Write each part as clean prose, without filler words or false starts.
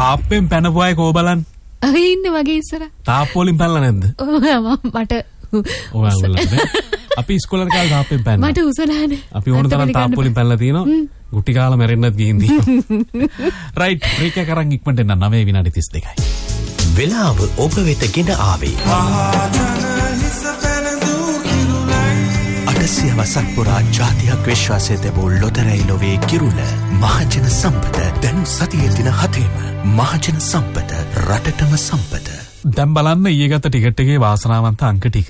තාප්පෙන් පැනපු අය කෝ බලන්න. ඉන්නේ වගේ ඉස්සර. තාප්පෝලින් පැනලා නැද්ද? මට ඔයාලා අපි ඉස්කෝලේ කාලේ තාප්පෙන් පැන්නා. මට උසලානේ. අපි ඕන තරම් තාප්පෝලින් පැනලා තිනවා. ගුටි කාලා මැරෙන්නත් ගිහින් තියෙනවා. රයිට් බ්‍රේක් එක අරන් ඉක්මනට එන්න 9 විනාඩි 32යි. වෙලාව ඔබ වෙත ගෙන ආවේ. අටසියවසක් පුරා ජාතියක් විශ්වාසය තිබූ ලොතරැයි ලොවේ කිරුළ මහජන සම්පත දැන් සතියේ දින 7ම මහජන සම්පත රටටම සම්පත. දැන් බලන්න ඊයේ ගත ටිකට් එකේ වාසනාවන්ත අංක ටික.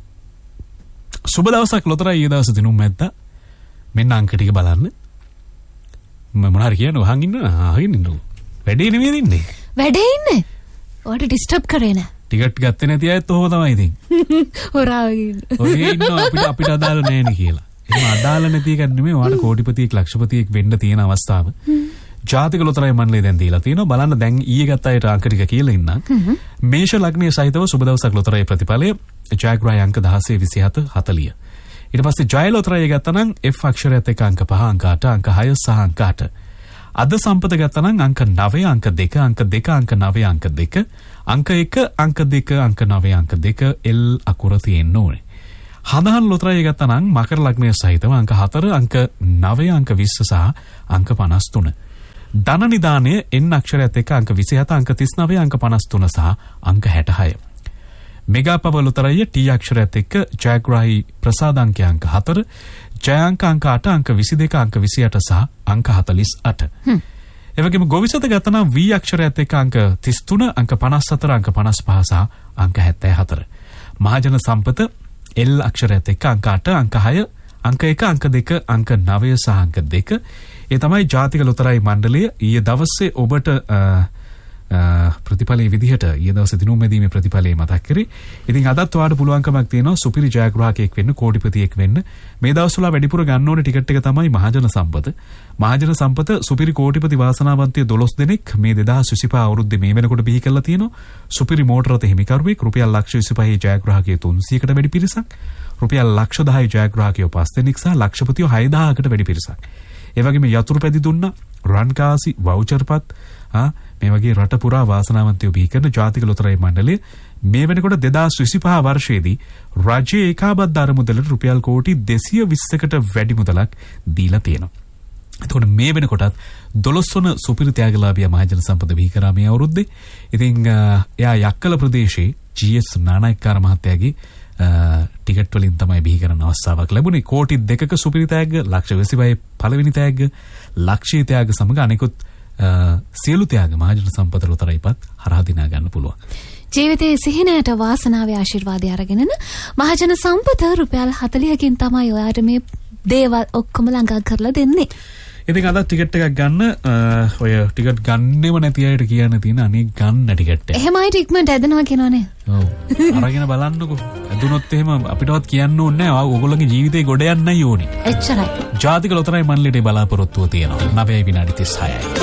සුබ දවසක් ලොතරැයි ඊයේ දවසේ දිනුම් මැද්දා. මෙන්න අංක ටික බලන්න. මොනාර කියන්නේ අහන් ඉන්න. වැඩේ නෙමෙයි ඉන්නේ. වැඩේ ඉන්නේ. ඔයාට ඩිස්ටර්බ් කරේ නෑ. ටිකට් ගත්තේ නැති අයත් ඔහොම තමයි ඉතින්. හොරා ඔය ඉන්නවා අපිට අදාළ නැහැ නේ කියලා. එහෙම අදාළ නැති එක නෙමෙයි ඔයාට කෝටිපතියෙක් ලක්ෂපතියෙක් වෙන්න තියෙන අවස්ථාව. ජාතික ලොතරැයි මණ්ඩලය දැන් දීලා තියෙනවා. බලන්න දැන් ඊයේ ගත්ත අයට අංක ටික කියලා ඉන්නම්. මේෂ ලග්නයේ සහිතව සුබ දවසක් ලොතරැයි ප්‍රතිඵලය ජයග්‍රහය අංක 16 27 40. ඊට පස්සේ ජය ලොතරැයි ගත්තා නම් F අක්ෂරයත් එක්ක අංක 5 අංක 8 අංක 6 සහ අංක 8. අද සම්පත ගත්තා නම් අංක 9 අංක 2 අංක 2 අංක 9 අංක 2 අංක 1 අංක 2 අංක 9 අංක 2 L අකුර තියෙන්න ඕනේ. හඳහන් ලොතරැයි ගත්තා නම් මකර ලග්නයේ සහිතව අංක 4 අංක 9 අංක 20 සහ අංක 53. ධන නිදානය N අක්ෂරයත් එක්ක අංක 27 අංක 39 අංක 53 සහ අංක 66. මෙගා පව ලොතරැයි T අක්ෂරයත් එක්ක ජයග්‍රහී ප්‍රසාද අංක 4 ජය අංක 8 අංක 22 අංක 28 සහ අංක 48. එවැගේම ගොවිසත ගත්තා නම් V අක්ෂරයත් එක්ක අංක 33 අංක 54 අංක 55 සහ අංක 74. මහජන සම්පත L අක්ෂරයත් එක්ක අංක 8 අංක 6 අංක 1 අංක 2 අංක 9 සහ අංක 2. ඒ තමයි ජාතික ලොතරැයි මණ්ඩලය ඊයේ දවසේ ඔබට ප්‍රතිඵලයේ විදිහට ඊයේ දවසේ දිනුම් මැදීමේ ප්‍රතිඵලය මතක් කරේ. ඉතින් අදත් ඔයාලට පුළුවන්කමක් තියෙනවා සුපිරි ජයග්‍රාහකයෙක් වෙන්න, කෝටිපතියෙක් වෙන්න. මේ දවස්වල වැඩිපුර ගන්න ඕනේ ටිකට් එක තමයි මහජන සම්පත. මහජන සම්පත සුපිරි කෝටිපති වාසනාවන්තය 12 දෙනෙක් මේ 2025 අවුරුද්දේ මේ වෙනකොට බිහි කරලා තියෙනවා. සුපිරි මෝටර රථ හිමිකරුවෙක් රුපියල් ලක්ෂ 25 ජයග්‍රාහකයෝ 300කට වැඩි පිරිසක්. රුපියල් ලක්ෂ 10 ජයග්‍රාහකයෝ 5 දෙනෙක් සහ ලක්ෂපතියෝ 6000කට වැඩි පිරිසක්. ඒ වගේම යතුරු පැදි දුන්නා, රන්කාසි, වවුචර්පත් මේ වගේ රට පුරා වාසනාවන්තයෝ බිහි කරන ජාතික ලොතරැයි මණ්ඩලය මේ වෙනකොට 2025 වර්ෂයේදී රාජ්‍ය ඒකාබද්ධ අරමුදලට රුපියල් කෝටි 220කට වැඩි මුදලක් දීලා තියෙනවා. එතකොට මේ වෙනකොටත් 12 වන සුපිරි ත්‍යාගලාභියා මහජන සම්පත බිහි කරා මේ අවුරුද්දේ. ඉතින් එයා යක්කල ප්‍රදේශයේ GS නානායක්කාර මහත්තයාගේ ටිකට් වලින් තමයි බිහි කරන අවස්ථාවක් ලැබුණේ. කෝටි 2ක සුපිරි තෑග්ග, ලක්ෂ 26 පළවෙනි තෑග්ග, ලක්ෂයේ තෑග්ග සමග අනෙකුත් සියලු ත්‍යාග මහජන සම්පත ලොතරැයිපත් හරහා දිනා ගන්න පුළුවන්. ජීවිතයේ සිහිනයට වාසනාවේ ආශිර්වාදය අරගෙන මහජන සම්පත රුපියල් 40කින් තමයි ඔයාට මේ දේවල් ඔක්කොම ළඟා කරලා දෙන්නේ. ඉතින් අද ටිකට් එකක් ගන්න ඔය ටිකට් ගන්නෙම නැති අයට කියන්න තියෙන අනේ ගන්න ටිකට් එක. එහෙමයි ඉක්මනට ඇදෙනවා කියනවනේ. ඔව්. අරගෙන බලන්නකෝ. ඇදුනොත් එහෙම අපිටවත් කියන්න ඕනේ නැහැ. ඔයගොල්ලෝගේ ජීවිතේ ගොඩ යන්නයි ඕනේ. එච්චරයි. ජාතික ලොතරැයි මණ්ඩලයේ බලාපොරොත්තුව තියෙනවා. 9 විනාඩි 36යි.